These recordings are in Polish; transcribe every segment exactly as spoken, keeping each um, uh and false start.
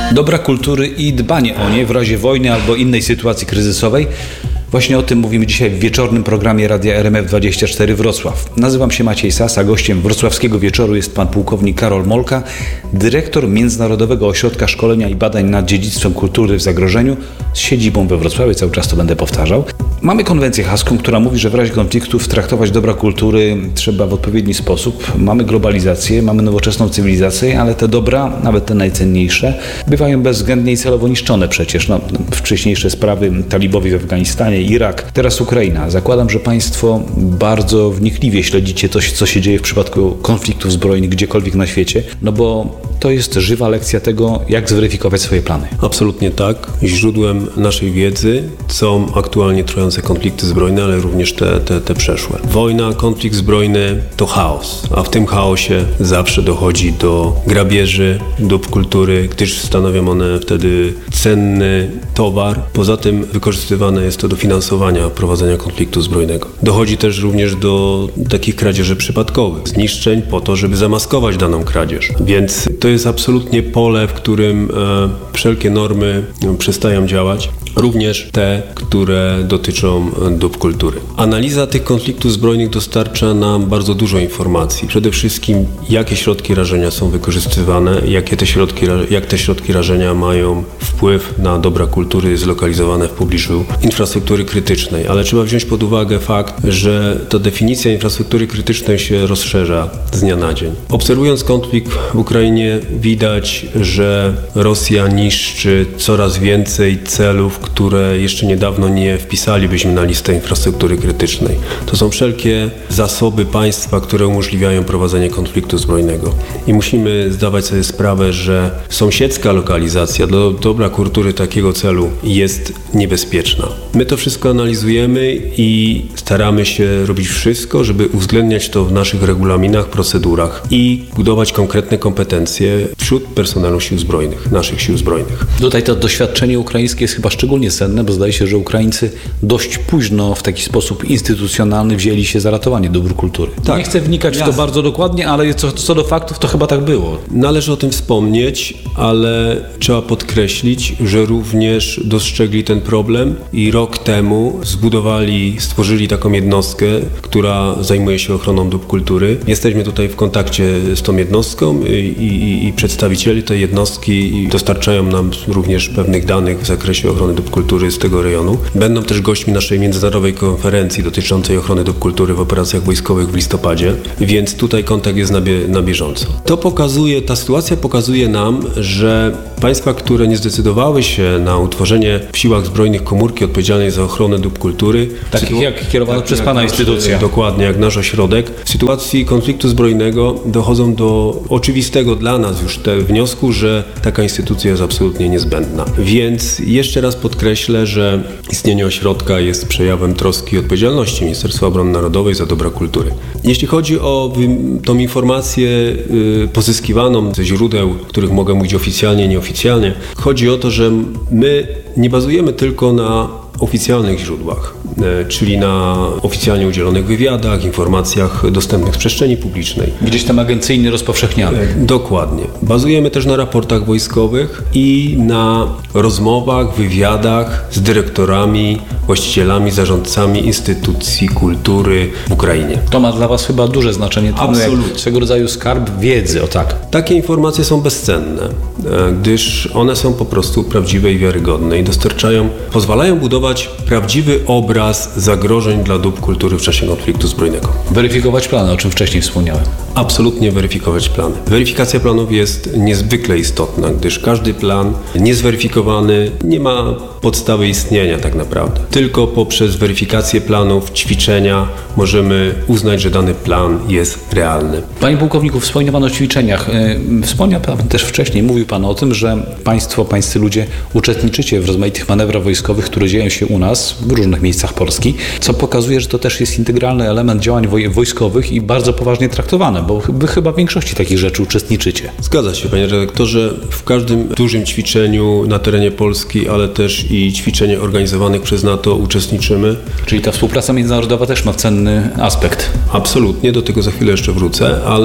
Dobra kultury i dbanie o nie w razie wojny albo innej sytuacji kryzysowej. Właśnie o tym mówimy dzisiaj w wieczornym programie Radia R M F dwadzieścia cztery Wrocław. Nazywam się Maciej Sas, a gościem wrocławskiego wieczoru jest pan pułkownik Karol Molka, dyrektor Międzynarodowego Ośrodka Szkolenia i Badań nad Dziedzictwem Kultury w Zagrożeniu z siedzibą we Wrocławiu, cały czas to będę powtarzał. Mamy konwencję haską, która mówi, że w razie konfliktów traktować dobra kultury trzeba w odpowiedni sposób. Mamy globalizację, mamy nowoczesną cywilizację, ale te dobra, nawet te najcenniejsze, bywają bezwzględnie i celowo niszczone przecież. No, wcześniejsze sprawy talibowie w Afganistanie, Irak, teraz Ukraina. Zakładam, że państwo bardzo wnikliwie śledzicie to, co się dzieje w przypadku konfliktów zbrojnych gdziekolwiek na świecie, no bo to jest żywa lekcja tego, jak zweryfikować swoje plany. Absolutnie tak. Źródłem naszej wiedzy są aktualnie trwające konflikty zbrojne, ale również te, te, te przeszłe. Wojna, konflikt zbrojny to chaos, a w tym chaosie zawsze dochodzi do grabieży, dóbr kultury, gdyż stanowią one wtedy cenny towar. Poza tym wykorzystywane jest to do finansowania prowadzenia konfliktu zbrojnego. Dochodzi też również do takich kradzieży przypadkowych, zniszczeń po to, żeby zamaskować daną kradzież. Więc to jest absolutnie pole, w którym e, wszelkie normy e, przestają działać, również te, które dotyczą dóbr kultury. Analiza tych konfliktów zbrojnych dostarcza nam bardzo dużo informacji. Przede wszystkim, jakie środki rażenia są wykorzystywane, jakie te środki, jak te środki rażenia mają wpływ na dobra kultury zlokalizowane w pobliżu infrastruktury krytycznej. Ale trzeba wziąć pod uwagę fakt, że ta definicja infrastruktury krytycznej się rozszerza z dnia na dzień. Obserwując konflikt w Ukrainie, widać, że Rosja niszczy coraz więcej celów, które jeszcze niedawno nie wpisalibyśmy na listę infrastruktury krytycznej. To są wszelkie zasoby państwa, które umożliwiają prowadzenie konfliktu zbrojnego. I musimy zdawać sobie sprawę, że sąsiedzka lokalizacja do dobra kultury takiego celu jest niebezpieczna. My to wszystko analizujemy i staramy się robić wszystko, żeby uwzględniać to w naszych regulaminach, procedurach i budować konkretne kompetencje wśród personelu sił zbrojnych, naszych sił zbrojnych. Tutaj to doświadczenie ukraińskie jest chyba szczególnie cenne, bo zdaje się, że Ukraińcy dość późno w taki sposób instytucjonalny wzięli się za ratowanie dóbr kultury. Tak. Nie chcę wnikać Jasne. w to bardzo dokładnie, ale co, co do faktów, to chyba tak było. Należy o tym wspomnieć, ale trzeba podkreślić, że również dostrzegli ten problem i rok temu zbudowali, stworzyli taką jednostkę, która zajmuje się ochroną dóbr kultury. Jesteśmy tutaj w kontakcie z tą jednostką i, i, i przedstawiciele tej jednostki dostarczają nam również pewnych danych w zakresie ochrony dóbr kultury z tego rejonu. Będą też gośćmi naszej międzynarodowej konferencji dotyczącej ochrony dóbr kultury w operacjach wojskowych w listopadzie, więc tutaj kontakt jest na, bie, na bieżąco. To pokazuje, ta sytuacja pokazuje nam, że państwa, które nie zdecydowały się na utworzenie w siłach zbrojnych komórki odpowiedzialnej za ochronę dóbr kultury, takich sytu- jak kierowana tak, przez jak pana nasz, instytucja. Dokładnie, jak nasz ośrodek. W sytuacji konfliktu zbrojnego dochodzą do oczywistego dla nas już te wniosku, że taka instytucja jest absolutnie niezbędna. Więc jeszcze raz podkreślę, że istnienie ośrodka jest przejawem troski i odpowiedzialności Ministerstwa Obrony Narodowej za dobra kultury. Jeśli chodzi o tą informację y, pozyskiwaną ze źródeł, których mogę mówić oficjalnie, nieoficjalnie, chodzi o to, że my nie bazujemy tylko na oficjalnych źródłach, czyli na oficjalnie udzielonych wywiadach, informacjach dostępnych z przestrzeni publicznej. Gdzieś tam agencyjnie rozpowszechnianych. Dokładnie. Bazujemy też na raportach wojskowych i na rozmowach, wywiadach z dyrektorami, właścicielami, zarządcami instytucji kultury w Ukrainie. To ma dla was chyba duże znaczenie. Absolutnie. Swego rodzaju skarb wiedzy, o tak. Takie informacje są bezcenne, gdyż one są po prostu prawdziwe i wiarygodne i dostarczają, pozwalają budować prawdziwy obraz zagrożeń dla dóbr kultury w czasie konfliktu zbrojnego. Weryfikować plany, o czym wcześniej wspomniałem. Absolutnie weryfikować plany. Weryfikacja planów jest niezwykle istotna, gdyż każdy plan niezweryfikowany nie ma podstawy istnienia tak naprawdę. Tylko poprzez weryfikację planów, ćwiczenia możemy uznać, że dany plan jest realny. Panie pułkowniku, wspomniał pan o ćwiczeniach. Wspomniał pan też wcześniej, mówił pan o tym, że państwo, pańscy ludzie uczestniczycie w rozmaitych manewrach wojskowych, które dzieją się u nas w różnych miejscach Polski, co pokazuje, że to też jest integralny element działań woj- wojskowych i bardzo poważnie traktowane, bo wy chyba w większości takich rzeczy uczestniczycie. Zgadza się, panie redaktorze. W każdym dużym ćwiczeniu na terenie Polski, ale też i ćwiczeniach organizowanych przez NATO uczestniczymy. Czyli ta współpraca międzynarodowa też ma cenny aspekt. Absolutnie, do tego za chwilę jeszcze wrócę, ale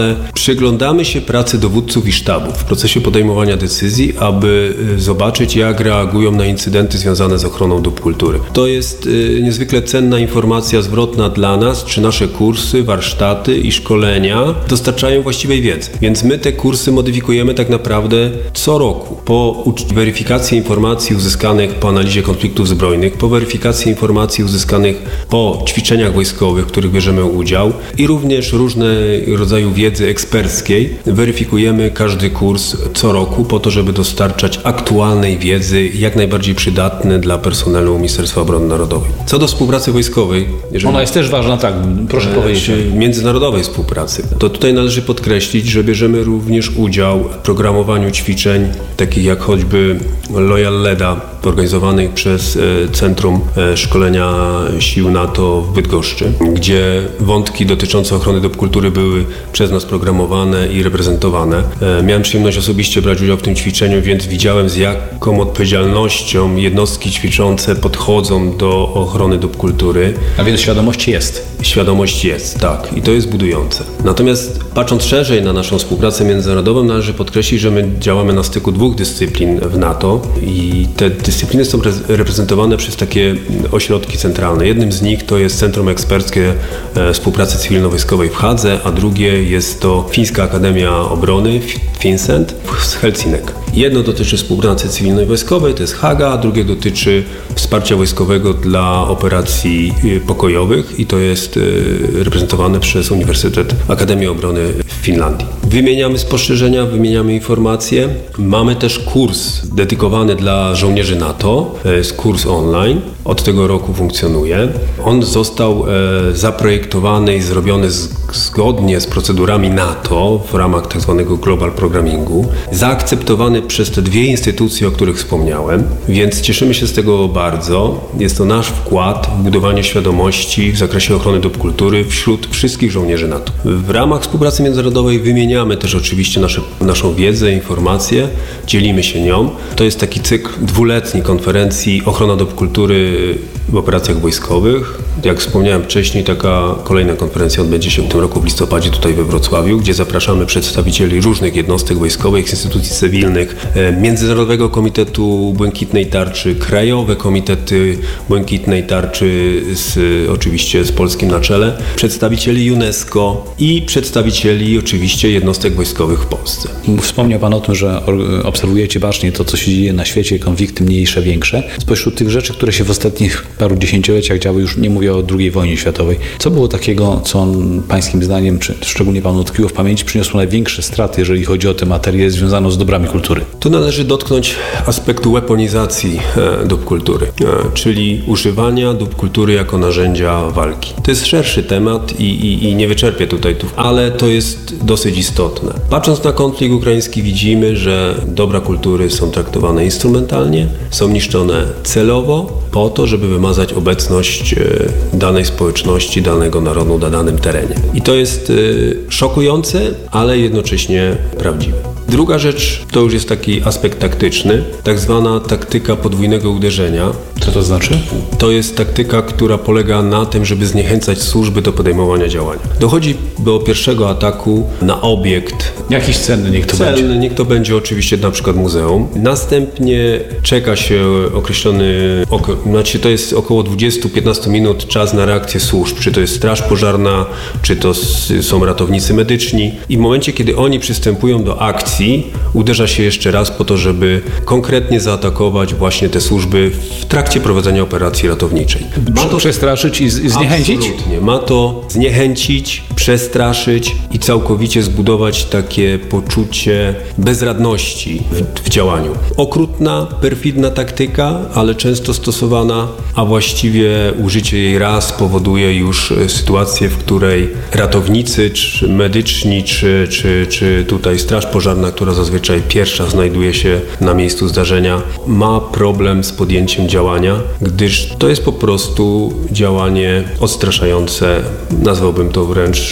Przyglądamy się pracy dowódców i sztabów w procesie podejmowania decyzji, aby zobaczyć, jak reagują na incydenty związane z ochroną dóbr kultury. To jest niezwykle cenna informacja zwrotna dla nas, czy nasze kursy, warsztaty i szkolenia dostarczają właściwej wiedzy. Więc my te kursy modyfikujemy tak naprawdę co roku. Po weryfikacji informacji uzyskanych po analizie konfliktów zbrojnych, po weryfikacji informacji uzyskanych po ćwiczeniach wojskowych, w których bierzemy udział i również różne rodzaju wiedzy eksperckiej, weryfikujemy każdy kurs co roku po to, żeby dostarczać aktualnej wiedzy, jak najbardziej przydatne dla personelu Ministerstwa Obrony Narodowej. Co do współpracy wojskowej, jeżeli ona jest też ważna, tak, proszę e, powiedzieć. Międzynarodowej współpracy, to tutaj należy podkreślić, że bierzemy również udział w programowaniu ćwiczeń, takich jak choćby Loyal Leda, organizowanych przez Centrum Szkolenia Sił NATO w Bydgoszczy, gdzie wątki dotyczące ochrony dóbr kultury były przez nas programowane i reprezentowane. Miałem przyjemność osobiście brać udział w tym ćwiczeniu, więc widziałem, z jaką odpowiedzialnością jednostki ćwiczące podchodzą do ochrony dóbr kultury. A więc świadomość jest. Świadomość jest, tak. I to jest budujące. Natomiast patrząc szerzej na naszą współpracę międzynarodową, należy podkreślić, że my działamy na styku dwóch dyscyplin w NATO i te dyscypliny są reprezentowane przez takie ośrodki centralne. Jednym z nich to jest Centrum Eksperckie Współpracy Cywilno-Wojskowej w Hadze, a drugie jest to Fińska Akademia Obrony, FinCENT z Helsinek. Jedno dotyczy współpracy cywilnej wojskowej, to jest Haga, a drugie dotyczy wsparcia wojskowego dla operacji pokojowych i to jest reprezentowane przez Uniwersytet Akademii Obrony w Finlandii. Wymieniamy spostrzeżenia, wymieniamy informacje. Mamy też kurs dedykowany dla żołnierzy NATO, to jest kurs online, od tego roku funkcjonuje. On został e, zaprojektowany i zrobiony z, zgodnie z procedurami NATO w ramach tak zwanego Global Programmingu, zaakceptowany przez te dwie instytucje, o których wspomniałem, więc cieszymy się z tego bardzo. Jest to nasz wkład w budowanie świadomości w zakresie ochrony dóbr kultury wśród wszystkich żołnierzy NATO. W ramach współpracy międzynarodowej wymieniamy też oczywiście nasze, naszą wiedzę, informacje, dzielimy się nią. To jest taki cykl dwuletni konferencji Ochrona dóbr kultury w operacjach wojskowych. Jak wspomniałem wcześniej, taka kolejna konferencja odbędzie się w tym roku w listopadzie tutaj we Wrocławiu, gdzie zapraszamy przedstawicieli różnych jednostek wojskowych, instytucji cywilnych, Międzynarodowego Komitetu Błękitnej Tarczy, Krajowe Komitety Błękitnej Tarczy, z, oczywiście z Polskim na czele, przedstawicieli UNESCO i przedstawicieli oczywiście jednostek wojskowych w Polsce. Wspomniał Pan o tym, że obserwujecie bacznie to, co się dzieje na świecie, konflikty mniejsze, większe. Spośród tych rzeczy, które się w ostatnich paru dziesięcioleciach działy, już nie mówię o drugiej wojnie światowej. Co było takiego, co pańskim zdaniem, czy szczególnie Panu utkwiło w pamięci, przyniosło największe straty, jeżeli chodzi o tę materię związaną z dobrami kultury? Tu należy dotknąć aspektu weaponizacji e, dóbr kultury, e, czyli używania dóbr kultury jako narzędzia walki. To jest szerszy temat i, i, i nie wyczerpię tutaj tu, ale to jest dosyć istotne. Patrząc na konflikt ukraiński, widzimy, że dobra kultury są traktowane instrumentalnie, są niszczone celowo po to, żeby wymazać obecność e, danej społeczności, danego narodu na danym terenie. I to jest y, szokujące, ale jednocześnie prawdziwe. Druga rzecz to już jest taki aspekt taktyczny, tak zwana taktyka podwójnego uderzenia. Co to znaczy? To jest taktyka, która polega na tym, żeby zniechęcać służby do podejmowania działania. Dochodzi do pierwszego ataku na obiekt. Jakiś cenny niech to celny, będzie. Niech to będzie oczywiście na przykład muzeum. Następnie czeka się określony, oko, znaczy to jest około dwadzieścia do piętnastu minut czas na reakcję służb, czy to jest straż pożarna, czy to są ratownicy medyczni. I w momencie, kiedy oni przystępują do akcji, uderza się jeszcze raz po to, żeby konkretnie zaatakować właśnie te służby w trakcie prowadzenia operacji ratowniczej. Ma to przestraszyć i zniechęcić? Absolutnie. Ma to zniechęcić, przestraszyć i całkowicie zbudować takie poczucie bezradności w, w działaniu. Okrutna, perfidna taktyka, ale często stosowana, a właściwie użycie jej raz powoduje już sytuację, w której ratownicy, czy medyczni, czy, czy, czy tutaj straż pożarna, która zazwyczaj pierwsza znajduje się na miejscu zdarzenia, ma problem z podjęciem działania, gdyż to jest po prostu działanie odstraszające, nazwałbym to wręcz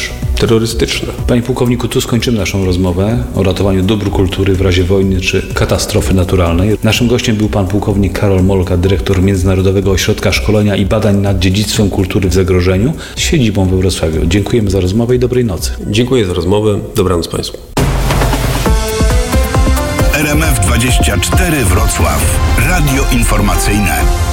terrorystyczne. Panie pułkowniku, tu skończymy naszą rozmowę o ratowaniu dóbr kultury w razie wojny czy katastrofy naturalnej. Naszym gościem był pan pułkownik Karol Molka, dyrektor Międzynarodowego Ośrodka Szkolenia i Badań nad Dziedzictwem Kultury w Zagrożeniu z siedzibą we Wrocławiu. Dziękujemy za rozmowę i dobrej nocy. Dziękuję za rozmowę. Dobranoc Państwu. R M F dwadzieścia cztery Wrocław. Radio informacyjne.